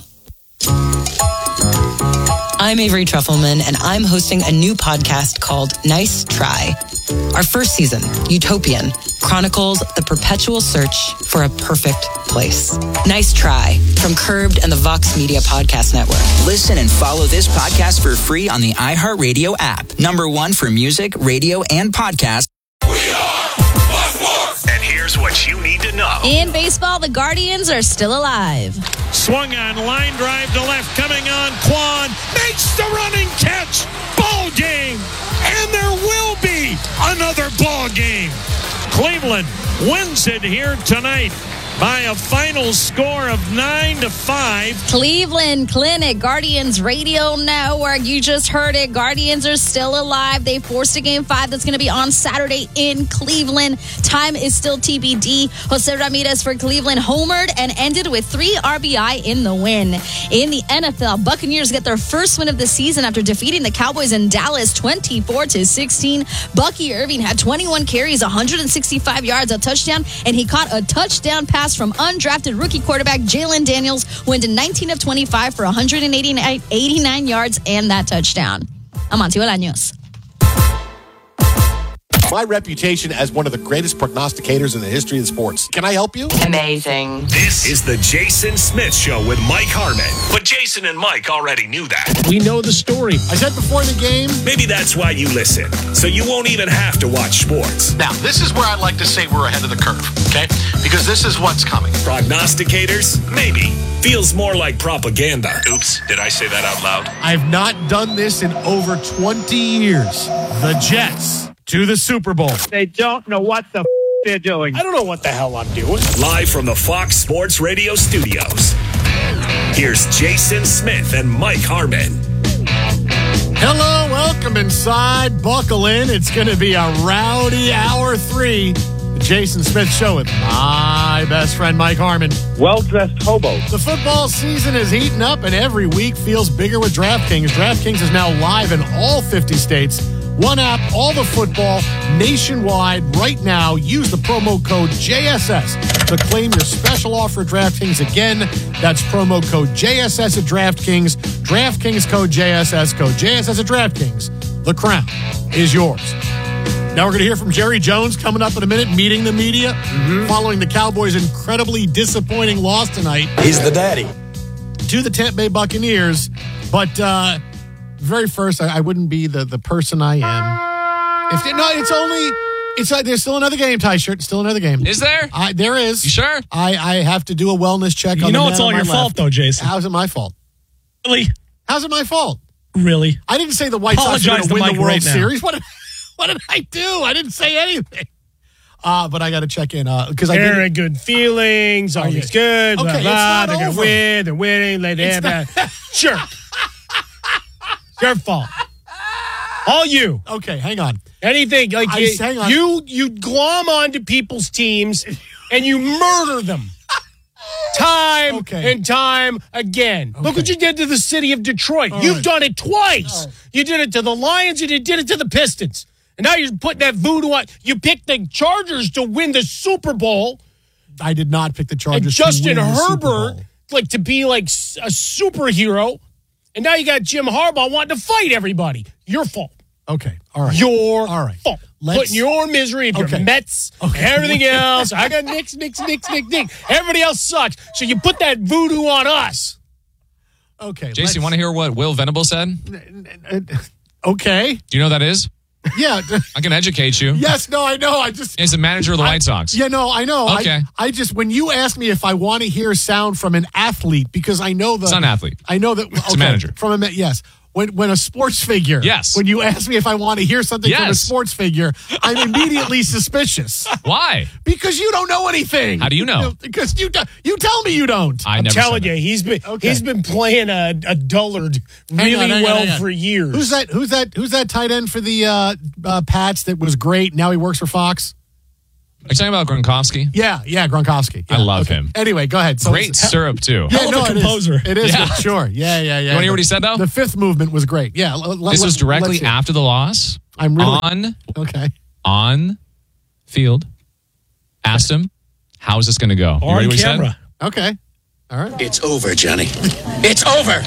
I'm Avery Trufelman, and I'm hosting a new podcast called Nice Try. Our first season, Utopian, chronicles the perpetual search for a perfect place. Nice Try, from Curbed and the Vox Media Podcast Network. Listen and follow this podcast for free on the iHeartRadio app. #1 for music, radio, and podcasts. And here's what you need to know. In baseball, the Guardians are still alive. Swung on, line drive to left, coming on, Kwan makes the running catch. Ball game. And there will be another ball game. Cleveland wins it here tonight by a final score of 9-5. Cleveland Clinic, Guardians Radio Network. You just heard it. Guardians are still alive. They forced a Game 5 that's going to be on Saturday in Cleveland. Time is still TBD. Jose Ramirez for Cleveland homered and ended with 3 RBI in the win. In the NFL, Buccaneers get their first win of the season after defeating the Cowboys in Dallas 24-16. Bucky Irving had 21 carries, 165 yards, a touchdown, and he caught a touchdown pass from undrafted rookie quarterback Jalen Daniels, who went to 19 of 25 for 189 yards and that touchdown. Amancio Bolaños. My reputation as one of the greatest prognosticators in the history of sports. Can I help you? Amazing. This is the Jason Smith Show with Mike Harmon. But Jason and Mike already knew that. We know the story. I said before the game. Maybe that's why you listen, so you won't even have to watch sports. Now, this is where I like to say we're ahead of the curve, okay? Because this is what's coming. Prognosticators? Maybe. Feels more like propaganda. Oops, did I say that out loud? I've not done this in over 20 years. The Jets to the Super Bowl. They don't know what the they're doing. I don't know what the hell I'm doing. Live from the Fox Sports Radio studios, here's Jason Smith and Mike Harmon. Hello, welcome inside. Buckle in. It's going to be a rowdy hour 3. The Jason Smith Show with my best friend, Mike Harmon. Well-dressed hobo. The football season is heating up, and every week feels bigger with DraftKings. DraftKings is now live in all 50 states. One app, all the football, nationwide, right now. Use the promo code JSS to claim your special offer at DraftKings. Again, that's promo code JSS at DraftKings. DraftKings code JSS at DraftKings. The crown is yours. Now we're going to hear from Jerry Jones coming up in a minute, meeting the media, following the Cowboys' incredibly disappointing loss tonight. He's the daddy. To the Tampa Bay Buccaneers. But very first, I wouldn't be the person I am. There's still another game, Ty-shirt. Still another game. Is there? There is. You sure? I have to do a wellness check. You know it's all your fault, though, Jason. How's it my fault? Really? How's it my fault? Really? I didn't say the White Sox are going to win the World Series. What did I do? I didn't say anything. But I got to check in because I very good feelings. Always good. Okay, blah, blah. it's not They're over. Gonna win. They're winning. Sure. Your fault. All you. Okay, hang on. Anything like hang on. you glom onto people's teams and you murder them. Time and time again. Look what you did to the city of Detroit. You've done it twice. You did it to the Lions and you did it to the Pistons. And now you're putting that voodoo on. You picked the Chargers to win the Super Bowl. I did not pick the Chargers. And Justin to win the Super Herbert, Bowl. like to be like a superhero. And now you got Jim Harbaugh wanting to fight everybody. Your fault. Okay. All right. Your all right. fault. Putting your misery of your Mets and everything else. I got Knicks. Everybody else sucks. So you put that voodoo on us. Okay. Jason, you want to hear what Will Venable said? Okay. Do you know what that is? Yeah. I can educate you. Yes, no, I know. He's the manager of the White Sox. Yeah, no, I know. Okay. I just, when you ask me if I want to hear sound from an athlete, because I know It's not an athlete. I know that. It's a manager. Yes. when a sports figure. Yes. When you ask me if I want to hear something from a Yes. sports figure, I'm immediately suspicious. Why? Because you don't know anything. How do you know? Because you tell me you don't. I I'm never telling said you, that. he's been playing a dullard Hang really on. well for years. Who's that tight end for the Pats that was great? Now he works for Fox. Are you talking about Gronkowski? Yeah, Gronkowski. Yeah, I love okay. him. Anyway, go ahead. So Great syrup, too. Yeah, Hell of a it is. composer. It is. Yeah. Sure. Yeah. You want to hear what he said, though? The fifth movement was great. Yeah. This was directly after the loss. I'm really on field. Asked him, how is this going to go? You ready what he said? Okay. All right. It's over, Johnny. It's over.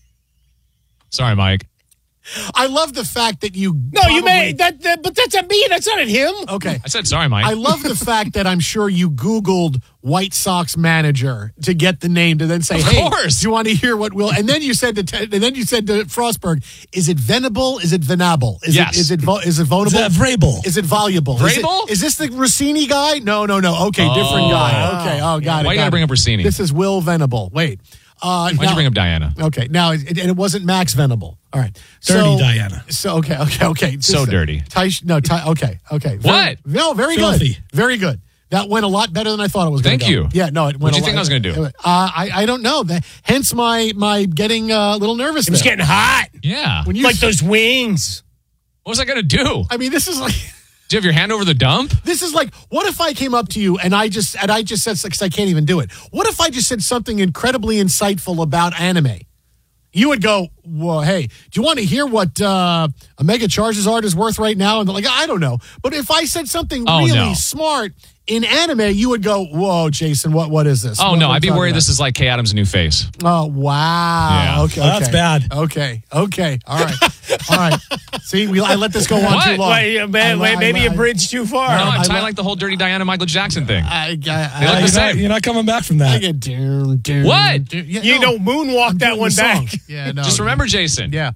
Sorry, Mike. I love the fact that you. No, you made that, but that's at me. That's not at him. Okay. I said sorry, Mike. I love the fact that I'm sure you Googled White Sox manager to get the name to then say, Of "Hey, course. do you want to hear what will?" And then you said to Frostberg, "Is it venable? Is it venable? Is Yes. Is it vulnerable? Vrabel. Is it voluble? Vrabel? Is this the Rossini guy? No. Okay, different guy. Okay. Oh, got it. Why you got to bring up Rossini? This is Will Venable. Wait. Why'd you bring up Diana? Okay. Now, it wasn't Max Venable. All right. Dirty Diana. So okay. So dirty. Okay. What? Very Filthy. good. Very good. That went a lot better than I thought it was going to Thank go. you. Yeah, no, it went What do you a think lot- I was going to do? I don't know. Hence my getting a little nervous. It was there. getting hot. Yeah. When you Like those wings. What was I going to do? I mean, this is like Do you have your hand over the dump? this is like what if I came up to you and I just said because I can't even do it. What if I just said something incredibly insightful about anime? You would go, well, hey, do you want to hear what Omega Charizard is worth right now? And they're like, I don't know. But if I said something really smart in anime, you would go, whoa, Jason, what is this? Oh, What no. are we I'd be talking worried about? this is like Kay Adams' new face. Oh, wow. Yeah. Okay. Well, that's bad. Okay. All right. See, I let this go on What? too long. Wait, maybe you bridged too far. No, I'm tying like the whole Dirty Diana Michael Jackson thing. I They look the same. You're not coming back from I that. get down. What? Yeah, You no, don't moonwalk that doing one the song. back. Yeah, no. Just remember, Jason. Yeah.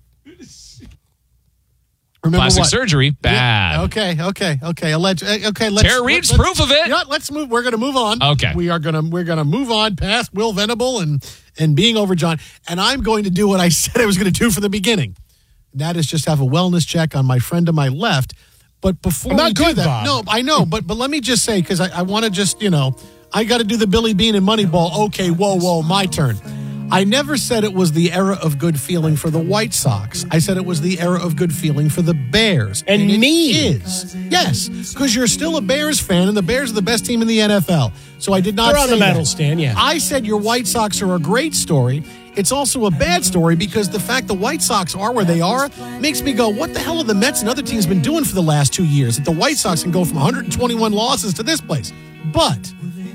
Remember Plastic what? surgery, bad. Okay. Let's Tara Reid's proof of it. You know what? Let's move. We're going to move on. Okay. We're going to move on past Will Venable and being over John. And I'm going to do what I said I was going to do from the beginning. And that is just have a wellness check on my friend to my left. But before I'm not we do good, that, Bob. no, I know. But let me just say because I want to just I got to do the Billy Bean and Moneyball. Okay, whoa, my turn. I never said it was the era of good feeling for the White Sox. I said it was the era of good feeling for the Bears. And it me. is. Yes, because you're still a Bears fan, and the Bears are the best team in the NFL. So I did not They're on say the medal that. stand, yeah. I said your White Sox are a great story. It's also a bad story because the fact the White Sox are where they are makes me go, what the hell have the Mets and other teams been doing for the last 2 years that the White Sox can go from 121 losses to this place? But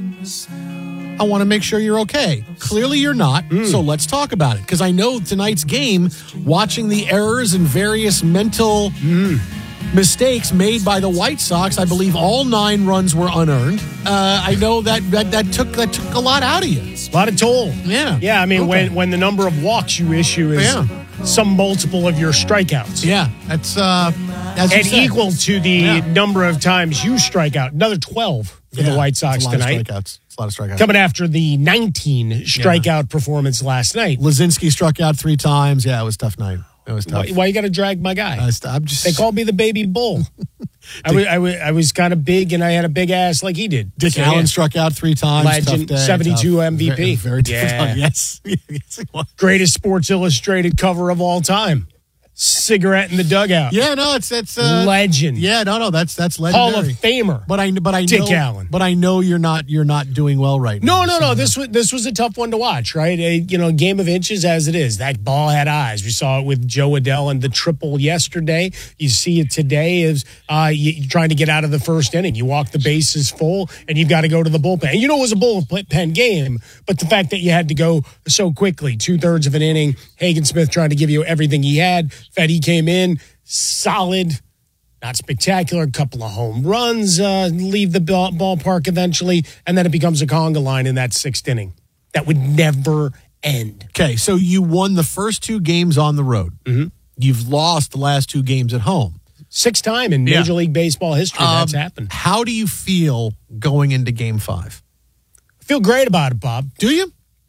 I want to make sure you're okay. Clearly you're not, so let's talk about it. Because I know tonight's game, watching the errors and various mental mistakes made by the White Sox, I believe all 9 runs were unearned. I know that took a lot out of you. A lot of toll. Yeah. Yeah, I mean, Okay. when the number of walks you issue is some multiple of your strikeouts. Yeah, that's as you And said. equal to the number of times you strike out. Another 12 for the White Sox it's a lot tonight. Of strikeouts. It's a lot of strikeouts. Coming after the 19 strikeout performance last night. Lazinski struck out 3 times. Yeah, it was a tough night. It was tough. Why you got to drag my guy? I'm just. They called me the baby bull. I was kind of big and I had a big ass like he did. Dick So, Allen yeah. struck out 3 times. Legend, Tough day, 72 tough. MVP. Very, very difficult. Yeah. Yes. Yes, it was. Greatest Sports Illustrated cover of all time. Cigarette in the dugout. Yeah, no, it's legend. Yeah, no, that's legendary. Hall of Famer. But I Dick know, Allen. But I know you're not doing well right now. No. This was a tough one to watch, right? A game of inches as it is. That ball had eyes. We saw it with Joe Adell and the triple yesterday. You see it today as you're trying to get out of the first inning. You walk the bases full, and you've got to go to the bullpen. And it was a bullpen game, but the fact that you had to go so quickly, 2/3 of an inning, Hagen Smith trying to give you everything he had. Fetty came in solid. Not spectacular. A couple of home runs leave the ballpark eventually, and then it becomes a conga line in that 6th inning. That would never end. Okay, so you won the first 2 games on the road. Mm-hmm. You've lost the last 2 games at home. 6th time in Major League Baseball history that's happened. How do you feel going into Game 5? I feel great about it, Bob. Do you?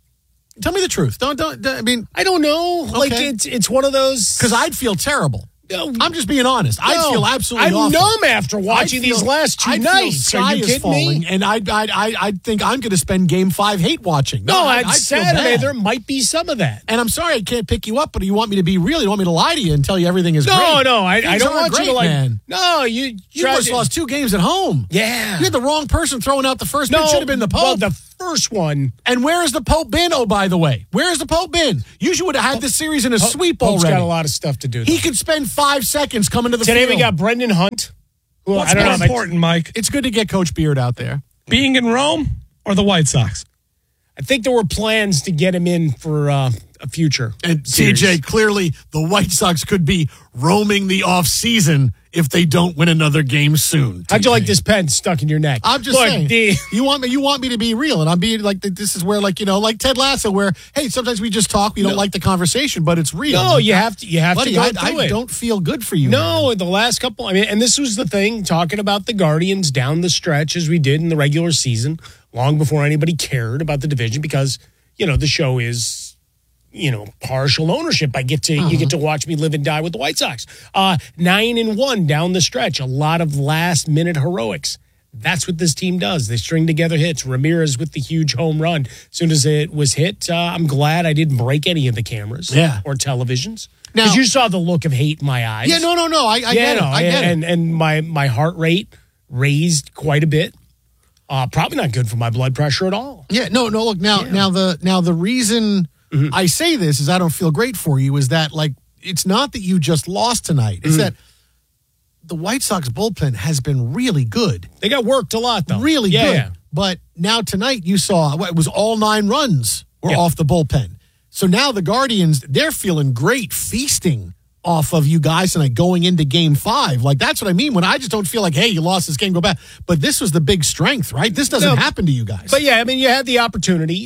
Tell me the truth. I mean, I don't know. Okay. Like it's one of those. Because I'd feel terrible. I'm just being honest. I'd feel absolutely I'm awful. numb after watching these last two nights. Are you kidding me? me? And I think I'm going to spend Game 5 hate watching. No, on Saturday there might be some of that. And I'm sorry I can't pick you up, but you want me to be real. You want me to lie to you and tell you everything is great. No, I don't want you to like. Man. No, you just lost 2 games at home. Yeah, you had the wrong person throwing out the first pitch. Should have been the Pope. Well, the first one. And where has the Pope been? Oh, by the way, where has the Pope been? Usually would have had this series in a sweep Pope's already. Got a lot of stuff to do. He could spend 5 seconds coming to the Today field. we got Brendan Hunt. Who, What's more important, Mike? It's good to get Coach Beard out there. Being in Rome or the White Sox? I think there were plans to get him in for a future. And series. CJ, clearly the White Sox could be roaming the offseason if they don't win another game soon. How'd you like this pen stuck in your neck? I'm just saying. You want me to be real, and I'm being like this is where like Ted Lasso, where hey, sometimes we just talk, we don't like the conversation, but it's real. No, you have to buddy, go through I it. don't feel good for you. No, man. the last couple. I mean, and this was the thing talking about the Guardians down the stretch as we did in the regular season, long before anybody cared about the division, because the show is. Partial ownership. You get to watch me live and die with the White Sox. 9-1 down the stretch. A lot of last minute heroics. That's what this team does. They string together hits. Ramirez with the huge home run. As soon as it was hit, I'm glad I didn't break any of the cameras or televisions. Because you saw the look of hate in my eyes. Yeah, no. I get it. I get it. And my heart rate raised quite a bit. Probably not good for my blood pressure at all. Yeah, no. Look now the reason. Mm-hmm. I say this is I don't feel great for you is that like it's not that you just lost tonight. It's that the White Sox bullpen has been really good. They got worked a lot though. Really good. Yeah. But now tonight you saw it was all 9 runs were off the bullpen. So now the Guardians, they're feeling great, feasting off of you guys tonight going into Game 5. Like that's what I mean when I just don't feel like, hey, you lost this game, go back. But this was the big strength, right? This doesn't happen to you guys. But yeah, I mean, you had the opportunity.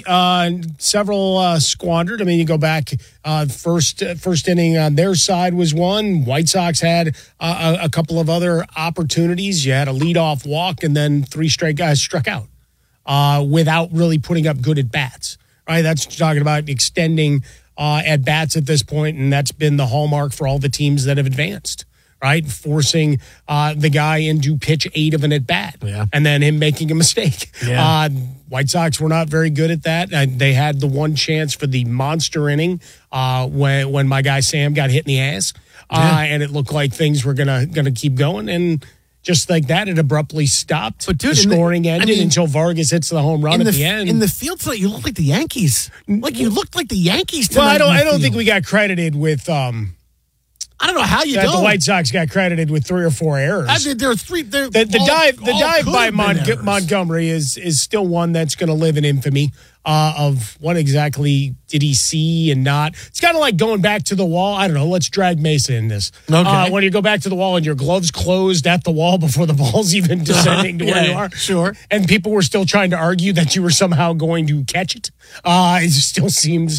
Several squandered. I mean, you go back, first inning on their side was one. White Sox had a couple of other opportunities. You had a leadoff walk, and then 3 straight guys struck out without really putting up good at-bats. Right? That's talking about extending at bats at this point, and that's been the hallmark for all the teams that have advanced, right? Forcing the guy into pitch 8 of an at bat, and then him making a mistake. Yeah. White Sox were not very good at that. They had the one chance for the monster inning when my guy Sam got hit in the ass, and it looked like things were gonna keep going, and just like that, it abruptly stopped. But dude, the scoring ended until Vargas hits the home run at the end. In the field tonight, you look like the Yankees. Like you looked like the Yankees tonight. Well, I don't think we got credited with. I don't know how you don't. The White Sox got credited with 3 or 4 errors. I mean, there are 3. The dive by Montgomery is still one that's going to live in infamy. Of what exactly did he see and not. It's kind of like going back to the wall. I don't know. Let's drag Mesa in this. Okay. When you go back to the wall and your gloves closed at the wall before the ball's even descending to where you are. Sure. And people were still trying to argue that you were somehow going to catch it. It still seems,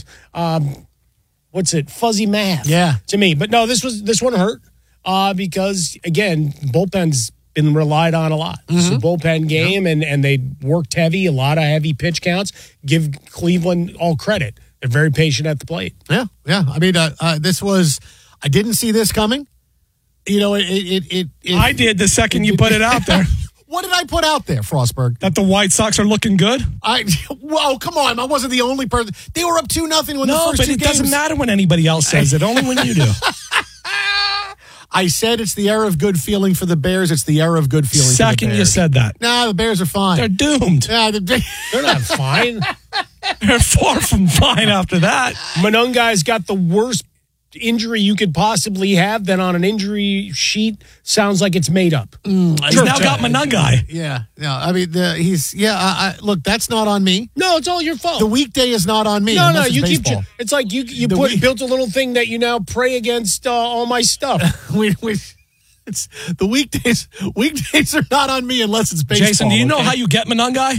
fuzzy math. Yeah. To me. But no, this one hurt because, again, bullpen's been relied on a lot. It's a bullpen game, and they worked heavy, a lot of heavy pitch counts. Give Cleveland all credit. They're very patient at the plate. Yeah. I mean, this was, I didn't see this coming. I did the second you put it out there. What did I put out there, Frostberg? That the White Sox are looking good? Whoa, come on. I wasn't the only person. They were up 2-0 when the first 2 games. No, but it doesn't matter when anybody else says it. Only when you do. I said it's the era of good feeling for the Bears. It's the era of good feeling for the Bears. Second you said that. Nah, the Bears are fine. They're doomed. Yeah, they're not fine. They're far from fine after that. Monungai's got the worst injury you could possibly have that on an injury sheet sounds like it's made up. He's now got Monungai. Yeah. I mean, look, that's not on me. No, it's all your fault. The weekday is not on me. No, you keep. It's like you built a little thing that you now pray against all my stuff. It's the weekdays. Weekdays are not on me unless it's baseball. Jason, do you know how you get Monungai?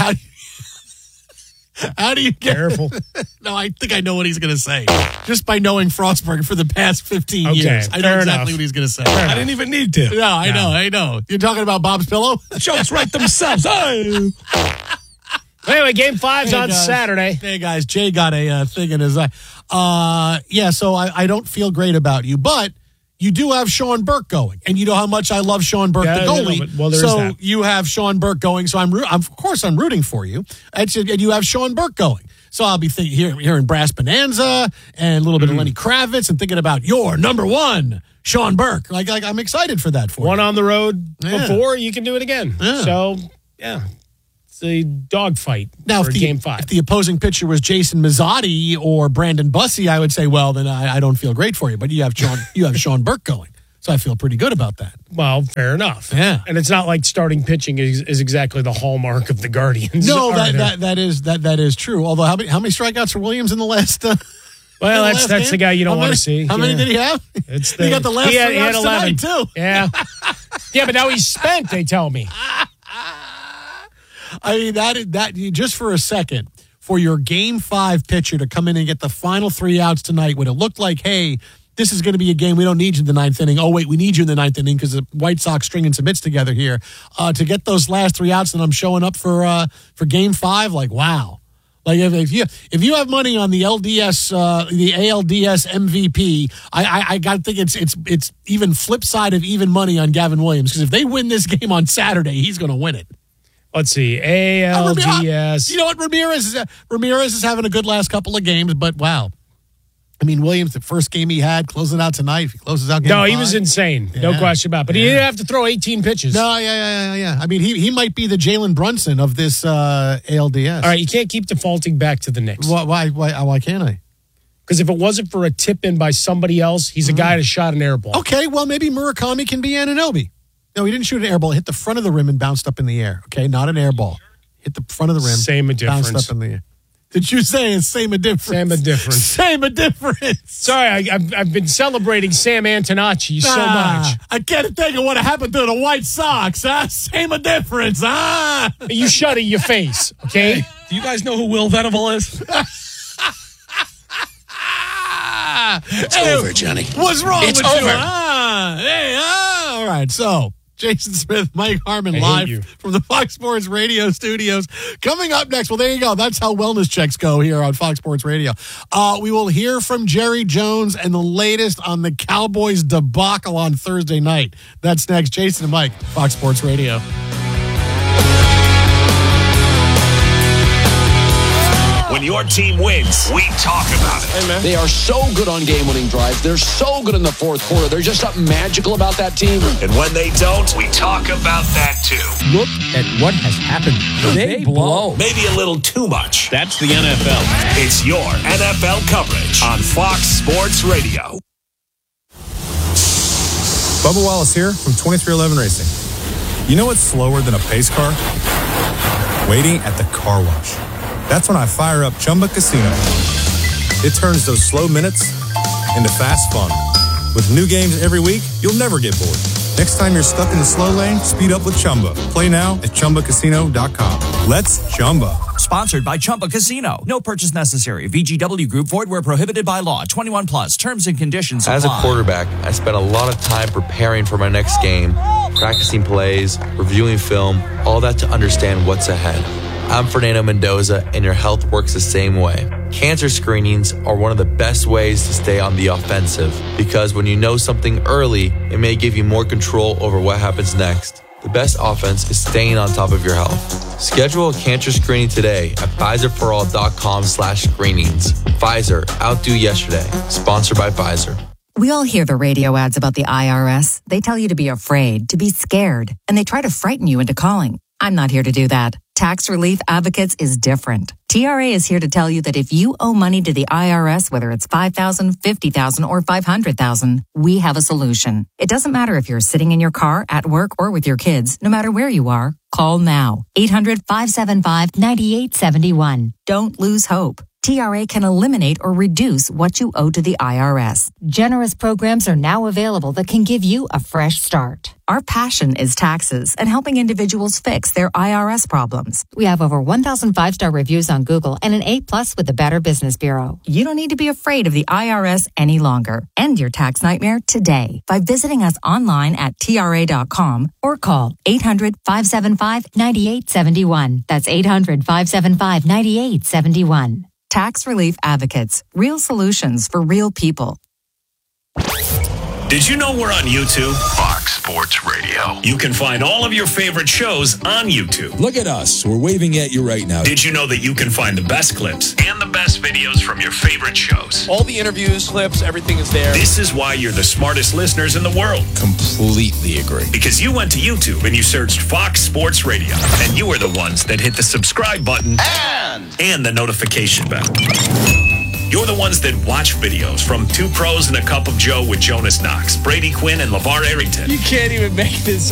How do you get careful? No, I think I know what he's going to say. Just by knowing Frostberg for the past 15 years. I know exactly what he's going to say. I didn't even need to. No, I know. You're talking about Bob's Pillow? Jokes write themselves. Oh. Anyway, Game 5's on Saturday. Hey, guys, Jay got a thing in his eye. So I don't feel great about you, but you do have Sean Burke going, and you know how much I love Sean Burke, the goalie. Well, there is that. You have Sean Burke going, so of course I'm rooting for you, and you have Sean Burke going. So I'll be hearing Brass Bonanza and a little bit of Lenny Kravitz and thinking about your number one, Sean Burke. Like I'm excited for that. One on the road before, you can do it again. Yeah. So, it's a dogfight for Game 5. If the opposing pitcher was Jason Mazzotti or Brandon Bussey, I would say, well, then I don't feel great for you. But you have Sean Burke going. So I feel pretty good about that. Well, fair enough. Yeah. And it's not like starting pitching is exactly the hallmark of the Guardians. No, that is true. Although how many strikeouts for Williams in the last well, that's the guy you don't want to see. How many did he have? He got the last he three had outs 11 tonight, too. Yeah. Yeah, but now he's spent, they tell me. I mean, that just for a second, for your Game 5 pitcher to come in and get the final 3 outs tonight when it looked like, hey, this is going to be a game we don't need you in the 9th inning. Oh, wait, we need you in the 9th inning because the White Sox stringing some hits together here. To get those last 3 outs and I'm showing up for Game 5, like, wow. Like if you have money on the LDS, the ALDS MVP, I got to think it's even flip side of even money on Gavin Williams because if they win this game on Saturday, he's going to win it. Let's see, ALDS. You know what, Ramirez is having a good last couple of games, but wow. I mean, Williams, the first game he had, closing out tonight. If he closes out game 5. He was insane. Yeah. No question about it. But he didn't have to throw 18 pitches. No, yeah. I mean, he might be the Jalen Brunson of this ALDS. All right, you can't keep defaulting back to the Knicks. Why can't I? Because if it wasn't for a tip in by somebody else, he's a guy that shot an air ball. Okay, well, maybe Murakami can be Anunoby. No, he didn't shoot an air ball. It hit the front of the rim and bounced up in the air. Okay, not an air ball. Hit the front of the rim. Same a difference. Bounced up in the air. Did you say it's same a difference? Same a difference. Same a difference. Sorry, I've been celebrating Sam Antonacci so much. I can't think of what happened to the White Sox. Same a difference. You shut your face, okay? Do you guys know who Will Venable is? It's over, Johnny. What's wrong with you? All right, so Jason Smith, Mike Harmon, live from the Fox Sports Radio studios. Coming up next, well, there you go. That's how wellness checks go here on Fox Sports Radio. We will hear from Jerry Jones and the latest on the Cowboys debacle on Thursday night. That's next. Jason and Mike, Fox Sports Radio. When your team wins, we talk about it. Hey, they are so good on game-winning drives. They're so good in the fourth quarter. There's just something magical about that team. And when they don't, we talk about that too. Look at what has happened. They blow. Maybe a little too much. That's the NFL. It's your NFL coverage on Fox Sports Radio. Bubba Wallace here from 2311 Racing. You know what's slower than a pace car? Waiting at the car wash. That's when I fire up Chumba Casino. It turns those slow minutes into fast fun. With new games every week, you'll never get bored. Next time you're stuck in the slow lane, speed up with Chumba. Play now at ChumbaCasino.com. Let's Chumba. Sponsored by Chumba Casino. No purchase necessary. VGW Group. Void where prohibited by law. 21 plus. Terms and conditions apply. As a quarterback, I spent a lot of time preparing for my next game, practicing plays, reviewing film, all that to understand what's ahead. I'm Fernando Mendoza, and your health works the same way. Cancer screenings are one of the best ways to stay on the offensive because when you know something early, it may give you more control over what happens next. The best offense is staying on top of your health. Schedule a cancer screening today at PfizerForAll.com/screenings. Pfizer, outdo yesterday. Sponsored by Pfizer. We all hear the radio ads about the IRS. They tell you to be afraid, to be scared, and they try to frighten you into calling. I'm not here to do that. Tax Relief Advocates is different. TRA is here to tell you that if you owe money to the IRS, whether it's $5,000, $50,000, or $500,000, we have a solution. It doesn't matter if you're sitting in your car, at work, or with your kids. No matter where you are, call now. 800-575-9871. Don't lose hope. TRA can eliminate or reduce what you owe to the IRS. Generous programs are now available that can give you a fresh start. Our passion is taxes and helping individuals fix their IRS problems. We have over 1,000 5-star reviews on Google and an A+ with the Better Business Bureau. You don't need to be afraid of the IRS any longer. End your tax nightmare today by visiting us online at TRA.com or call 800-575-9871. That's 800-575-9871. Tax Relief Advocates. Real solutions for real people. Did you know we're on YouTube? Fox Sports Radio. You can find all of your favorite shows on YouTube. Look at us. We're waving at you right now. Did you know that you can find the best clips and the best videos from your favorite shows? All the interviews, clips, everything is there. This is why you're the smartest listeners in the world. Completely agree. Because you went to YouTube and you searched Fox Sports Radio. And you were the ones that hit the subscribe button and the notification bell. You're the ones that watch videos from Two Pros and a Cup of Joe with Jonas Knox, Brady Quinn, and LeVar Arrington. You can't even make this